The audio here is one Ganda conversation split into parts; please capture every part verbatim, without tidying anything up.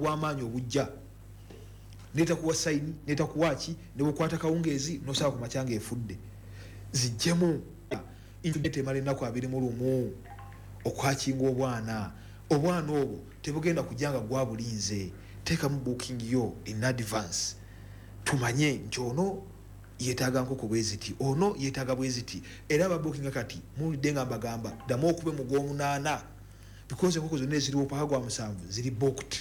gw'amaanyi obujja neta kuwa sign neta kuwachi ne bukwata kawungezi no sawa kumachanga efudde zijjemu intete mali nako abiri mu lumu okwakinga obwana obwana obwo tebugenda kujanga gwa bulinze teka mu booking yo in advance tumanye njono yetaga nkoko bweziti ono yetaga bweziti era ba booking kati mu denga bagamba damo okube mu gwomu nana because nkoko zone ziri opagwa musanvu ziri booked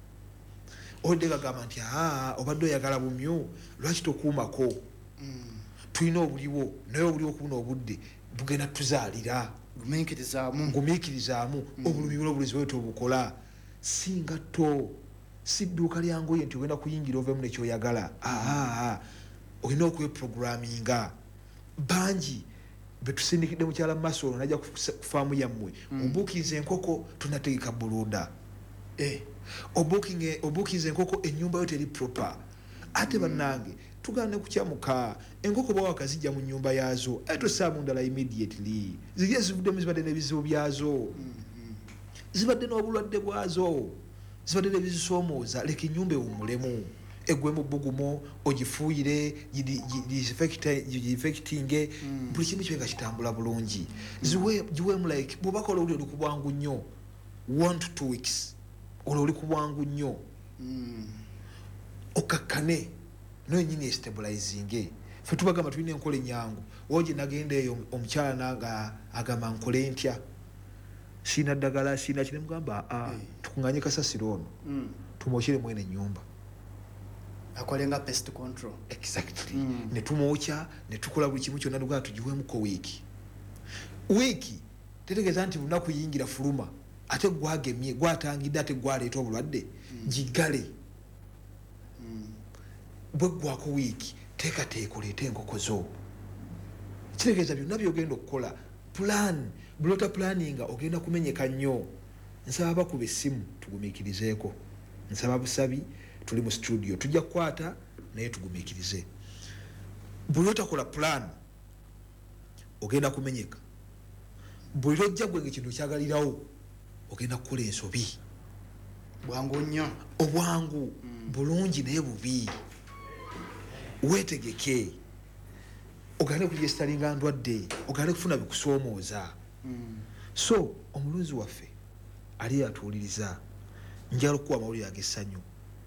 odega gamba nti ah obaddo yagala bumyu lwaki tokuumako mm. Tulina obuliwo naye obuliwo kuno obudde bugenda tuzaalira gumiikirizaamu gumiikirizaamu mm. Obulumi bulobulizi wetu obukola singa to si dduuka lyangu ye nti ogenda kuyingira ovemu nekyoyagala ah olina okweprogramminga bangi betusindikidde mukyala Masolo najja kufaamu yammwe mm. Obuukiza enkoko tunategeka bulunda eh obukinge obukize enkoko ennyumba yo teri proper ate bannange tugane kukyamuka enkoko bwa wakazijja mu nyumba yazo eto samu ndala immediately zije zivudde muzibadde nebizibu byazo zibadde n'obulwadde bwazo zibadde nebizisomooza leka ennyumba ewummulemu egwe mu bugumo ogifuuyire gifectinge buli kimu kibe nga kitambula bulungi ziwe giwemu like bw'obakola oli oli ku bwangu nnyo one to two weeks olo oli ku bwangu nnyo mm. Okakkane no nyini stabilizing fe tubagamba tulina enkola enyangu woje nagenda eyo omukyala naga agamba nkole ntya sina ddagala sina kine mugamba a hey. Tukunganye kasasiro ono mm. Tumwokyere mwene nyumba akolenga pest control exactly mm. Ne tumwocha ne tukola buli kimu kyonna tugaa tugiwemu ko wiki wiki tetegeza nti lunaku yingira fuluma ate gwagemye gwatangidde ate gwaleeta obulwadde mm. Gigale mm. Bwe gwako wiiki teekateeka oleeta enkoko zo kitegeeza byonna byogenda okukola plan bulota planninga ogenda kumenyeka nnyo nsaba bakuba essimu tugumiikirizeeko nsaba busabi tuli mu studio tujja kukwata naye tugumiikirize bulota kola plan ogenda kumenyeka buli lojja gwenge kintu kyagalirawo ogenda kukola ensobi bwangu nnyo obwangu mm. Bulungi naye bubi wetegeke ogane kuliestalinga ndwadde ogane kufuna bikusoomooza mm. So omulunzi waffe ali atuuliriza njala okuwa amawulire ag'essanyu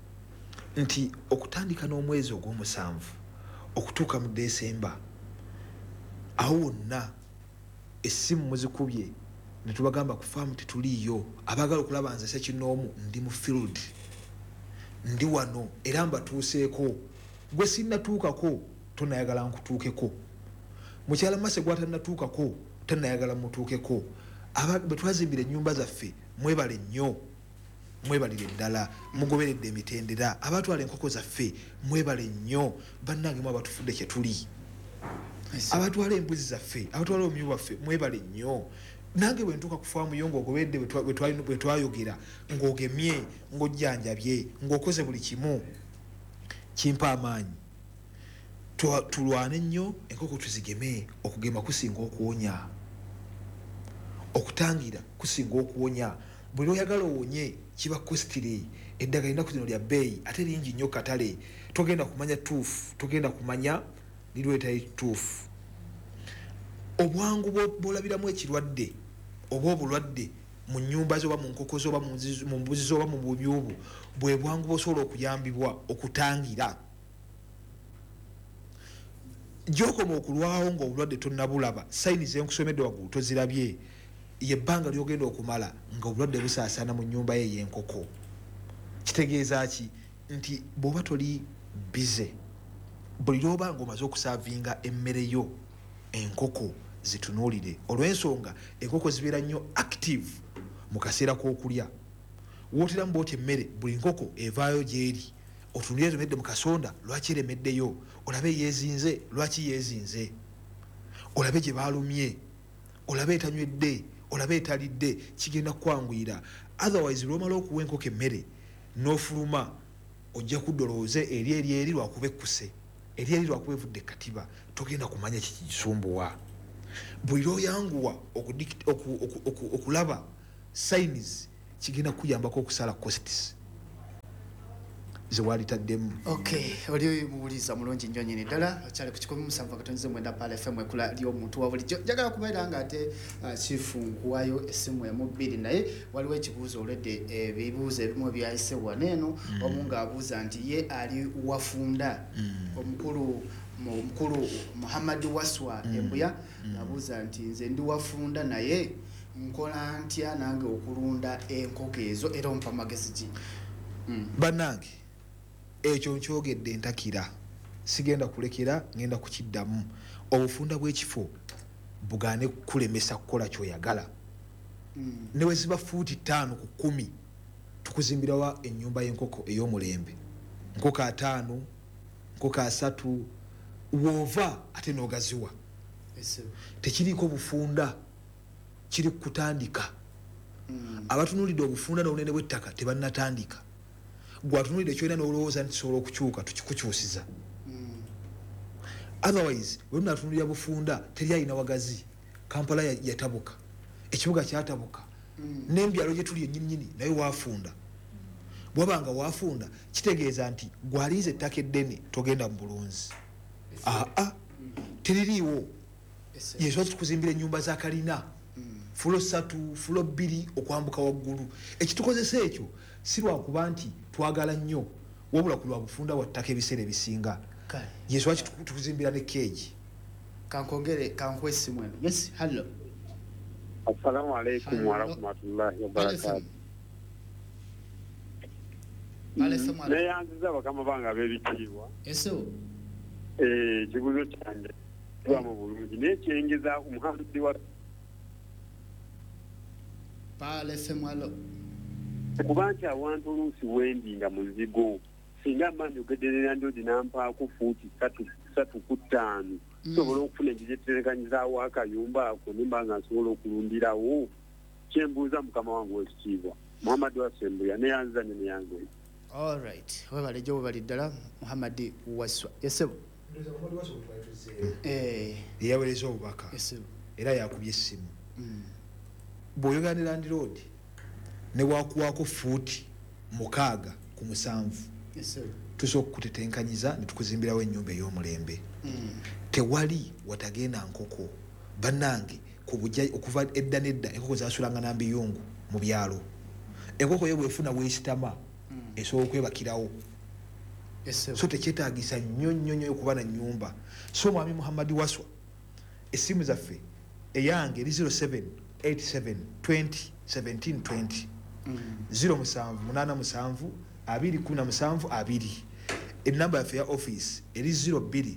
nti okutandika n'omwezi ogw'omusanvu okutuuka mu Desemba awo wonna essimu muzikubye ne tubagamba ku farm tetuliyo abagala okulaba nze sekinoomu ndi mu field ndi wano era mbatuuseeko gwe sinnatuukako tonayagala nkutuukeko mukyala Mase gwatanatuukako tonayagala mutuukeko bwe twazimbira ennyumba zaffe mwebale nnyo mwebalire ddala mugoberedde emitendera abatwala enkoko zaffe mwebale nnyo bannange mu abatufudde kye tuli abatwala embuzi zaffe abatwala omumyu waffe mwebale nnyo nange bwe ntuuka kufaamu yo ng'ogobedde bwe twayogera ng'ogemye ng'ojjanjabye ng'okoze buli kimu kimpa amaanyi tulwane nnyo enkoko tuzigeme okugema kusinga okuwonya okutangira kusinga okuwonya buli oyagala owonye kiba kostire eddagala lina kuzino lya bbeeyi ate lingi nnyo katale togenda kumanya tuufu togenda kumanya lirwetayi tuufu obwangu bw'olabiramu ekirwadde oba obulwadde mu nnyumba zo oba mu nkoko zo oba mu mbuzi zo oba mu bubi obwo bwe bwangu bw'osobola okuyambibwa okutangira gy'okoma okulwawo ng'obulwadde tonnabulaba sayini zenkusomedde waggulu tozirabye yebbanga lyogenda okumala nga obulwadde busaasaana mu nnyumba ye y'enkoko kitegeeza ki nti bw'oba toli bize buli lwoba ng'omaze okusaavinga emmere yo enkoko zitunuulire olw'ensonga enkoko zibeera nnyo active mu kaseera k'okulya wooteramu booti emmere buli nkoko evaayo gy'eri otunulire eremedde mu kasonda lwaki eremeddeyo olabe yeezinze lwaki yeezinze olabe gye baalumye olabe etanywedde olabe etalidde kigenda kukwanguyira otherwise lwomala okuwa enkoko emmere n'ofuluma ojja kuddolooze eri eri eri lwakuba ekkuse eri eri lwakuba evudde katiba togenda kumanya kikigisumbuwa buli lwoyanguwa okulaba signs kigenda kuyambako okusala costs ze walitademu. Okay, oli mubuliza mulungi nnyo nyini ddala akyali ku kikumi musanvu akatonze mwenda pala F M ekula ly'omuntu wa bulijjo. Njagala kubeera nga ate uh, chief nkuwayo essimu emu bbiri naye waliwo ekibuuzo olwedde ebibuuzo ebimu byayise waneeno mm. omu ng'abuuza nti ye ali wafunda mm. omukulu omukulu Muhammad Waswa mm. Embuya ng'abuuza mm. nti nze ndi wafunda naye nkola ntya nange okulunda enkoko ezo era ompa magezi ki? mm. Bannange ekyo nkyogedde ntakira sigenda kulekera ngenda kukiddamu. Obufunda bw'ekifo bugane kulemesa kukola kyoyagala mm. ne weziba fuuti ttaano ku kumi tukuzimbirawa ennyumba y'enkoko ey'omulembe, nkoko ataano, nkoko asatu, woova ate n'ogaziwa. Yes, tekiriiko bufunda kiri kutandika mm. abatunulidde obufunda n'obunene bw'ettaka tebannatandika. Gwatunulidde kyolina n'olowooza nti kisobola okukyuka tukikukyusiza mm. otherwise bwe munatunulira bufunda teri alina wagazi. Kampala yatabuka, ekibuga kyatabuka mm. n'embyalo gye tuli ennyinnyini naye waafunda. Bwabanga waafunda kitegeeza nti gwalinze ettaka eddene togenda mu bulunzi. aa teririiwo. yesu tukuzimbira ennyumba za kalina mm. fulo ssatu fulo bbiri okwambuka waggulu. Ekitukozesa ekyo si lwakuba nti twagala nnyo wabula ku lwa bufunda wa ttaka ebiseera ebisinga. Yesu waki tukuzimbira ne keegi. Kankongere kankwe essimu eno. Yes, hello. Assalamu alaikum wa rahmatullahi wa barakatuh. Neyanziza bakama banga b'ebitiibwa. Eso. Eh, kibuzo kyange tuba mu bulungi n'ekyengeza ku muhamadi wa Pale F M alo. kuba nti awantu oluusi wendinga muzigo singa amanyi ogedderera ndodi nampaako fuuti ssatu ku ttaano sobola okufuna egyeterekanyizaawo akayumba ako nimba nga nsobola okulundirawo. Kyembuuza mukama wange w'ekitiibwa Muhammad Wasembuya neyanziza ne neyange. All right, webale gye webali ddala Muhammad Waswa. Yesebo eh yawereza obubaka yesebo era yakubye essimu mm. bw'oyogera ne Land Road ne wakuwaako fuuti mukaaga ku musanvu yesebo tusobola okukutetenkanyiza ne tukuzimbirawo ennyumba ey'omulembe mm. tewali watagenda nkoko. Bannange kubujja okuva edda nedda enkoko zasulanga nambiyungu mu byalo. Enkoko ye bwefuna weesitama mm. esobola okwebakirawo. Yes, so tekyetaagisa nnyo nnyo nnyo okuba na nnyumba. So mwami Muhammad Waswa essimu zaffe eyange eri zero seven eight seven twenty seventeen twenty mm. zero musanvu munaana musanvu abiri kumi na musanvu abiri. Ennamba yaffe ya office eri zero bbiri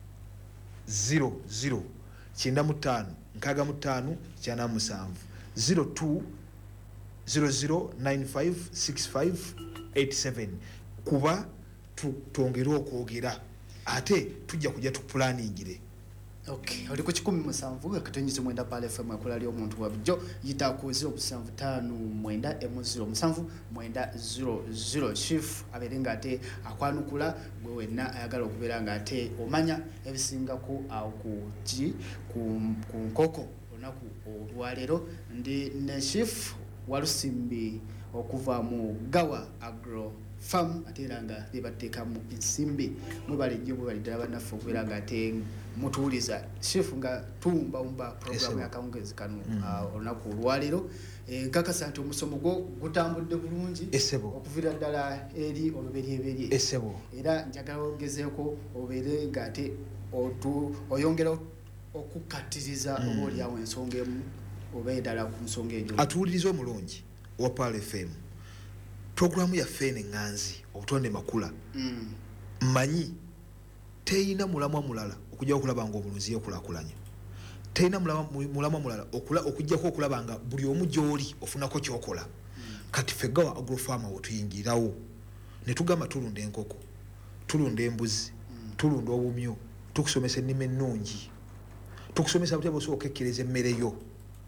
zero zero kyenda mu ttaano nkaaga mu ttaano kyana musanvu zero two zero zero nine five six five eight seven. Kuba twongere okwogera ate tujja kujja tupulaningire. Okay, oli ku kikumi musanvu akatonyizo mwenda pale F M ekula ly'omuntu wa bulijjo yita ku zero musanvu ttaano mwenda emu zero musanvu mwenda zero zero. Chief abeere nga ate akwanukula gwe wenna ayagala okubeera nga ate omanya ebisingako awo ku ki ku nkoko olunaku olwaleero. Ndi ne Chief Walusimbi okuva mu Gawa Agro Farm ate era nga bebateekamu ensimbi. Mwebale nnyo mwebali ddala bannaffe okubeera nga ate mutuuliza Chief nga tuwumbawumba programu y'akawungezi kano olunaku olwaleero. Nkakasa nti omusomo gwo gutambudde bulungi okuviira ddala eri oluberyeberye era njagala ogezeeko obeere nga ate oyongera okukkatiriza oba oliawo ensonga emu oba eddala ku nsonga egyo. Atuwuliriza omulungi wa Pale F M programu ya Fene Nganzi obutonde makula mm. Manyi teina mulamwa mulala okujja okulaba nga obulunzi yokulakulanya. Teina mulamwa mulala okula okujja ko okulaba nga buli omu gy'oli ofunako kyokola mm. Kati ffe Gawa Agro Farm awo tuyingirawo ne tugamba tulunda enkoko, tulunda embuzi mm. tulunda obumyu, tukusomesa ennimi ennungi, tukusomesa butya bw'osobola okukekkereza emmere yo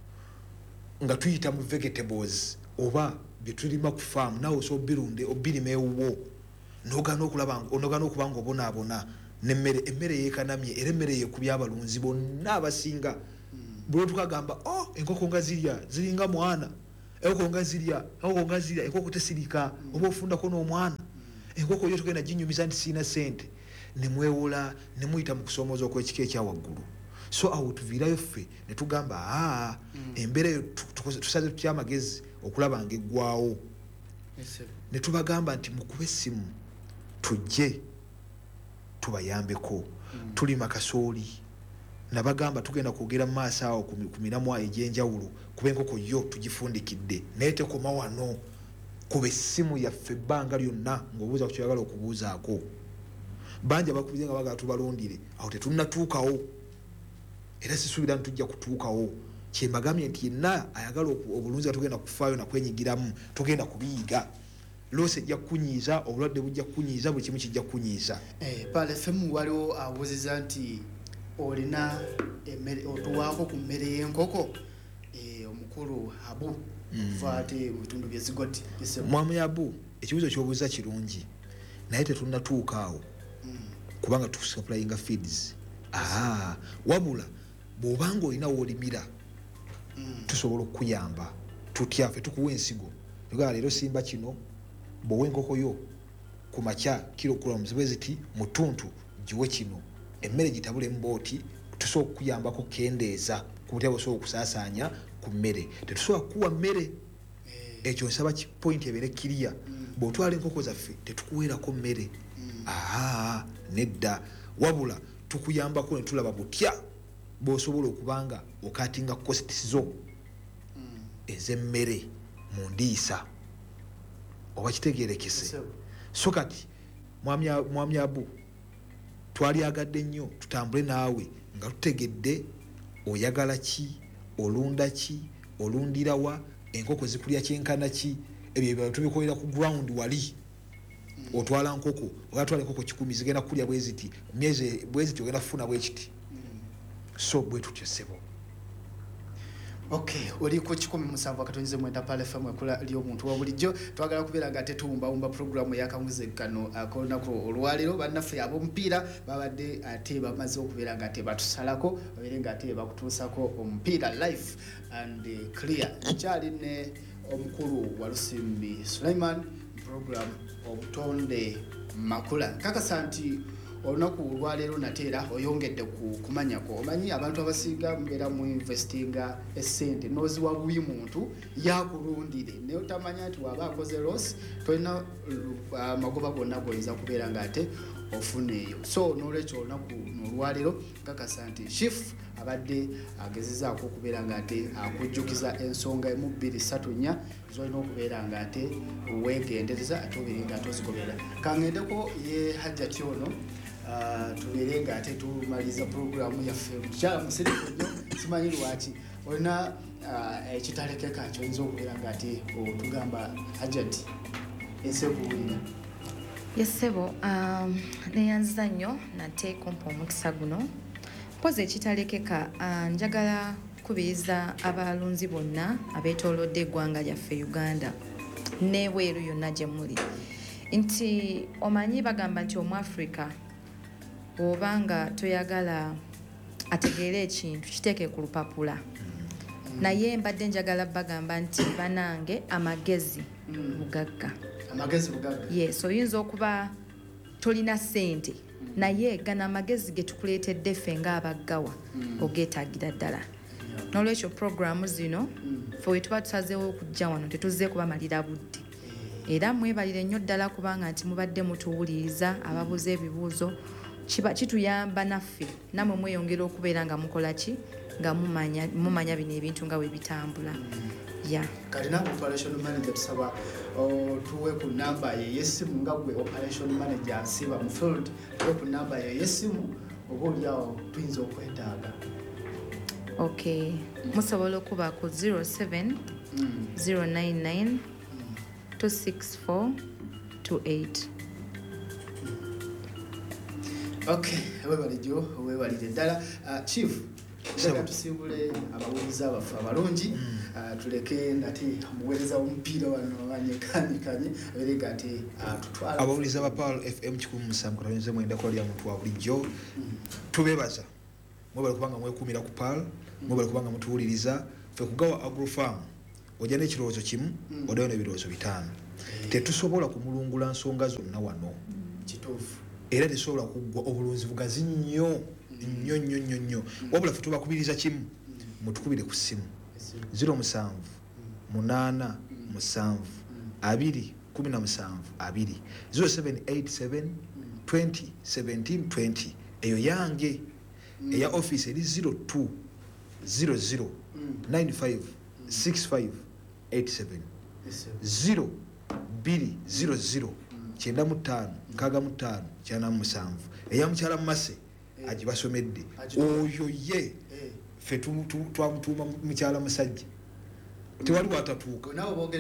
nga tuyita mu vegetables oba byetulima ku farm nawe so birunde obirime ewuwo nogana okulaba onogana okuba nga obonaabona n'emmere emmere yeekanamye era emmere yekubya abalunzi bonna abasinga mm. bwe tukagamba oh enkoko nga zirya ziringa mwana enkoko nga zirya enkoko nga zirya enkoko tesirika mm. oba ofundako n'omwana mm. enkoko yo tugenda ginyumiza nti siina sente nemwewola nemuyita mu kusoomoza okw'ekika ekyawaggulu. So awo tuviirayo ffe ne tugamba aa embeera eyo tusaze tutya amagezi okulaba nga eggwaawo. Ne tubagamba nti mukube essimu tujje tubayambeko. Tulima kasooli nabagamba tugenda kwogera mu maaso awo ku miramwa egy'enjawulo kuba enkoko yo tugifundikidde naye tekoma wano kuba essimu yaffe ebbanga lyonna ng'obuuza ku kyoyagala okubuuzaako. Bangi abakubize nga bagala tubalondire awo tetunnatuukawo era sisuubira ntujja kutuukawo. Kyembagambye nti yenna ayagala obulunzi nga tugenda kufaayo nakwenyigiramu tugenda kubiyiga. Lose ejja kukunyiiza obulwadde bujja kukunyiiza buli kimu kijja kukunyiiza. Pale femu waliwo abuuziza nti olina otuwaako ku mmere y'enkoko omukulu Abu kuva ate mu bitundu by'ezigoti. Mwami Abu ekibuuzo ky'obuuza kirungi naye tetunnatuuka awo kubanga tusupplyinga feeds. Aha wabula bw'obanga olina w'olimira tusobola okukuyamba tutya ffe tukuwa ensigo tugala leero simba kino bw'owa enkoko yo ku makya kilograms bwe ziti mutuntu giwe kino emmere gitabulemu booti tusobola okukuyambako kendeeza ku butya bw'osobola okusaasaanya ku mmere. Tetusobola kukuwa mmere ekyo nsaba kipointi ebeere kiriya bw'otwala enkoko zaffe tetukuweerako mmere. Aha nedda wabula tukuyambako ne tulaba butya bw'osobola okubanga okatinga costs zo ez'emmere mu ndiisa oba kitegeerekese. So kati mwami Abu twalyagadde nnyo tutambule naawe nga tutegedde oyagala ki olunda ki olundirawa enkoko zikulya kyenkana ki ebyo ebyo tubikolera ku ground wali otwala nkoko ogatwala enkoko kikumi zigenda kulya bwe ziti myezi bwe ziti ogenda kufuna bwe kiti. So bwe tutyo ssebo. Okay, oli ku kikumi musanvu akatonyize mwenda Pale F M ekula ly'omuntu wa bulijjo twagala kubeera nga tetuwumbawumba programu y'akamuze kano akolunaku olwaleero bannaffe ab'omupiira babadde ate bamaze okubeera nga ate batusalako babeere nga ate bakutuusako omupiira live and clear. Nkyali ne omukulu wa Lusimbi Sulaiman program obutonde makula nkakasa nti olunaku olwaleero nateera oyongedde ku kumanyako omanyi abantu abasinga mubeera mu investinga essente noziwa bubi muntu yakulundire naye otamanya nti waba akoze loss tolina amagoba gonna goyinza kubeera nga ate ofuneeyo. So n'olwekyo olunaku olwaleero nkakasa nti chief abadde agezezaako okubeera nga ate akujjukiza ensonga emu bbiri ssatu nnya zolina okubeera nga ate weegendereza ate obeere nga ate ozigobera. Kangendeko ye Hajjati ono tubeere nga ate tumaliza programu yaffe mukyala musirifu nnyo simanyi lwaki olina ekitalekeka kyoyinza okubeera nga ate otugamba Hajjati ensekuwulira. Yesebo neyanziza nnyo nate kumpa omukisa guno mpozi ekitalekeka njagala kubiriza abalunzi bonna abeetoolodde eggwanga lyaffe Uganda n'ebweru yonna gye muli nti omanyi bagamba nti Omuafrika obanga toyagala ategeere ekintu kiteeke ku lupapula naye mbadde njagala bagamba nti banange amagezi bugagga. Amagezi bugagga. Yes, oyinza okuba tolina ssente naye gana amagezi ge tukuleetedde ffe ng'abaggawa ogeetaagira ddala. N'olwekyo programu zino ffe we tuba tusazeewo okujja wano tetuzze kubamalira budde era mwebalire nnyo ddala kubanga nti mubadde mutuwuliriza ababuuza ebibuuzo kiba kituyamba naffe namwe mweyongera okubeera nga mukola ki nga mumanya mumanya bino ebintu nga we bitambula. Ya kalina operation manager tusaba tuwe ku namba ye yesimu nga gwe operation manager asiba mu field tuwe ku namba ye yesimu oba oliawo tuyinza okwetaaga. Okay, musobola okuba ku zero seven zero nine nine two six four two eight. Okay, webalijjo webalire ddala. Chief Saka tusimbule abawuliza abaffe abalungi tuleke nati muweereza omupiira wano banyekanyekanye abeere ati tutwala abawuliza ba Pearl F M kikumi musanvu katonyize mwenda kolya muntu wa bulijjo tubebaza mwebale kubanga mwekumira ku Pearl mwebale kubanga mutuwuliriza ffe kugawa Agrofarm ojja n'ekirowoozo kimu odayo n'ebirowoozo bitaano tetusobola kumulungula nsonga zonna wano kituufu era tesobola kuggwa obulunzi bugazi nnyo nnyo nnyo nnyo nnyo wabula ffe tubakubiriza kimu mutukubire ku ssimu zero musanvu munaana musanvu abiri kumi na musanvu abiri zero seven eight seven twenty seventeen twenty eyo yange eya office eri zero two zero zero nine five six five eight seven zero biri zero zero kyenda mu ttaano nkaaga mu ttaano kyana mu musanvu eya mukyala mumase agibasomedde oyo ye ffe twamutuuma mukyala musajja tewali watatuuka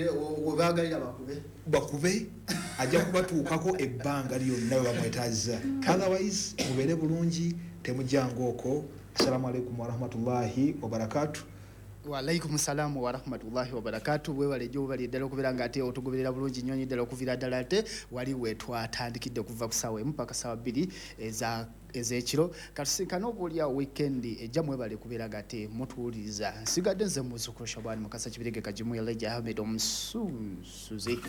bakube ajja kubatuukako ebbanga lyonna we bamwetaaza otherwise mubeere bulungi temujjangaoko. Assalamu alaikum warahmatullahi wabarakatuh. Walaikum salamu wa rahmatullahi wa barakatuh. Wewe wale jo bali ddala okubeera nga ate otugoberera bulungi nnyo ddala okuvira ddala ate wali wetwatandikidde okuva ku ssaawa emu paka ssaawa bbiri eza ezekiro katusinkana obuulya weekend ejja mwebale kubeera nga ate mutuwuliriza nsigadde nze muzzukulu Shabani Mukasa Kibirege Kajimu Elijah Ahmed omusuusuzi.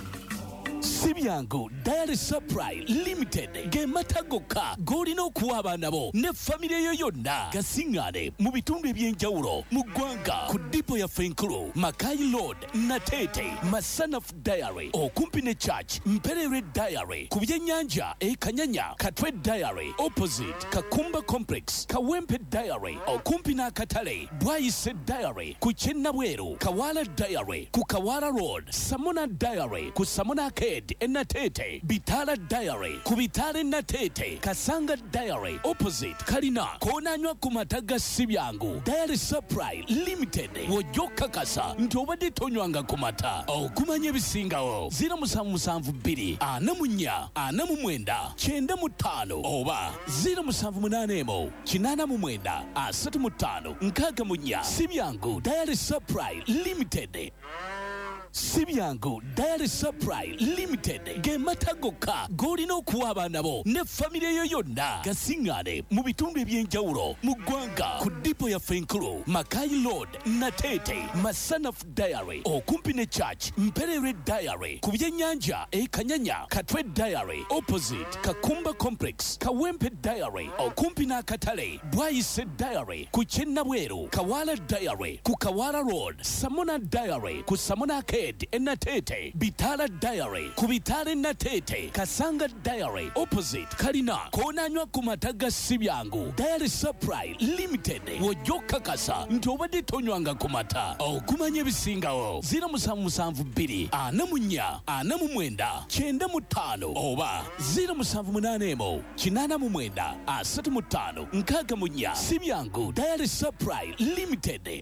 Sibyangu Diary Supply Limited ge matagoka golina okuwa abaana bo ne famire yo yonna gasiŋŋaane mu bitundu eby'enjawulo mu ggwanga ku dipo ya Fenkulu Makai Road Natete Masanaf Diary okumpi ne Church Mperere Diary ku byennyanja e Kanyanya Katwe Diary opposite Kakumba Complex Kawempe Diary okumpi n'akatale Bwayise Diary ku Kyennabweru Kawala Diary ku Kawala Road Samona Diary ku Samona Ked Enatete Bitala Diary ku Bitale Natete Kasanga Diary opposite Kalina konanywa ku mataga Sibyangu Diary Supply Limited wojoka kasa nti obadde tonywanga ku mata okumanya ebisingawo zero musanvu musanvu bbiri ana mu nnya ana mu mwenda kyenda mu ttaano oba zero musanvu munaana emu kinaana mu mwenda asatu mu ttaano nkaaga mu nnya. Sibyangu Diary Supply Limited. Sibyangu Diary Supply Limited ge matagoka golina okuwa abaana bo ne famire yo yonna gasiŋŋaane mu bitundu eby'enjawulo mu ggwanga ku dipo ya Fenkulu Makai Road Natete Masanaf Diary okumpi ne Church Mperere Diary ku byennyanja e Kanyanya Katwe Diary opposite Kakumba Complex Kawempe Diary okumpi n'akatale Bwayise Diary ku Kyennabweru Kawala Diary ku Kawala Road Samona Diary ku Samona Ked Enatete Bitala Diary ku Bitale Natete Kasanga Diary opposite Kalina konanywa ku mataga Sibyangu Diary Supply Limited wojoka kasa nti obadde tonywanga ku mata okumanya ebisingawo zero musanvu musanvu bbiri ana mu nnya ana mu mwenda kyenda mu ttaano oba zero musanvu munaana emu kinaana mu mwenda asatu mu ttaano nkaaga mu nnya. Sibyangu Diary Supply Limited.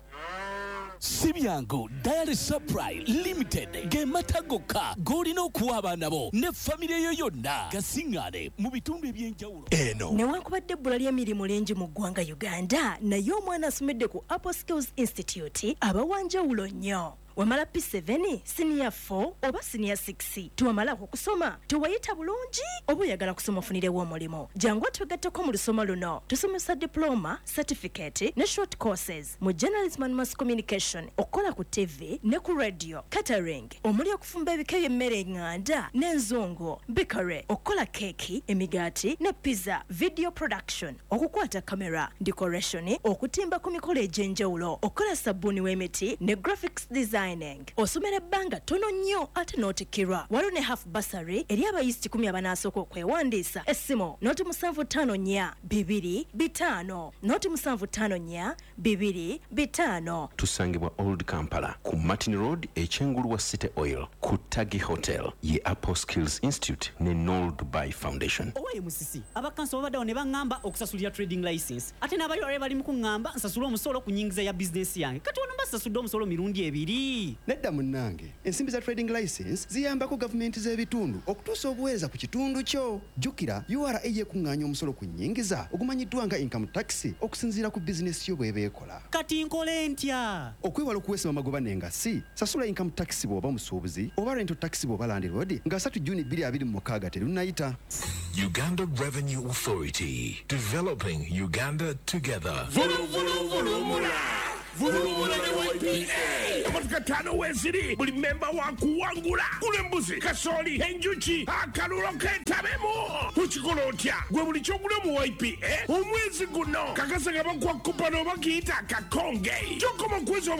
Sibyangu Diary Supply Limited ge matagoka golina okuwa abaana bo ne famire yo yonna gasiŋŋaane mu bitundu eby'enjawulo. Eno newankubadde ebbula ly'emirimu lingi mu ggwanga Uganda naye omwana asomedde ku Apple Skills Institute aba wanjawulo nnyo. Wamala P seven, Senior four oba Senior six tuwamala okusoma tuwayita bulungi oba oyagala kusoma ofunirewo omulimo jangu twegatteko mu lusoma luno tusomesa diploma certificate ne short courses mu journalism and mass communication okukola ku T V ne ku radio catering omuli okufumba ebika by'emmere eŋŋanda n'enzongo bikare okukola keeki emigaati ne pizza video production okukwata kamera decoration okutimba ku mikolo egy'enjawulo okukola sabbuuni w'emiti ne graphics design. Osomera ebbanga tono nnyo ate n'otikirwa waliwo ne half bursary eri abayisiti kumi abanasooka okwewandiisa essimu noti musanvu ttaano nnya bibiri bitaano noti musanvu ttaano nnya bibiri bitaano. Tusangibwa Old Kampala ku Martin Road ekyengulu wa City Oil ku Tagi Hotel ye Apple Skills Institute ne Noel Dubai Foundation. Owaye musisi abakanso babaddewo ne baŋŋamba okusasulira trading license ate n'abali wali bali mu kuŋŋamba nsasula omusolo ku nnyingiza ya bizinesi yange kati wano mbasasudde omusolo mirundi ebiri. Nedda munnange ensimbi za trading license ziyambako gavumenti z'ebitundu okutuusa obuweereza ku kitundu kyo. Jjukira U R A yeekuŋŋaanya omusolo ku nnyingiza ogumanyiddwa nga income tax okusinziira ku bizinesi yo bw'eba ekola. Kati nkole ntya? Okwewala okuweesa amagoba n'engassi sasula income tax bw'oba musuubuzi oba rental tax bw'oba landlord nga three June twenty twenty-six terunnayita. Uganda Revenue Authority, developing Uganda together. Vulu, vulu, vulu, mula. Vulu, mula, Y P A. amatuka ttaano weeziri buli memba wakuwangula gula embuzi kasooli enjuki akalulo ketabemu okikola otya gwe buli kyogula mu Y P A omwezi guno kakasa nga bagwa kupa n'oba kiyita akakonge kyokoma okwezi